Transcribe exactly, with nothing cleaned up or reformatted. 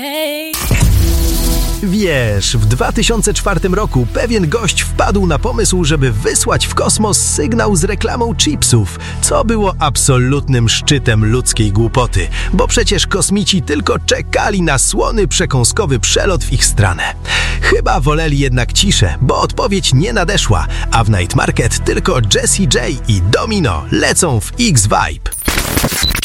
Wiesz, w dwa tysiące czwartym roku pewien gość wpadł na pomysł, żeby wysłać w kosmos sygnał z reklamą chipsów, co było absolutnym szczytem ludzkiej głupoty, bo przecież kosmici tylko czekali na słony przekąskowy przelot w ich stronę. Chyba woleli jednak ciszę, bo odpowiedź nie nadeszła, a w Night Market tylko Jessie J i Domino lecą w X-Vibe.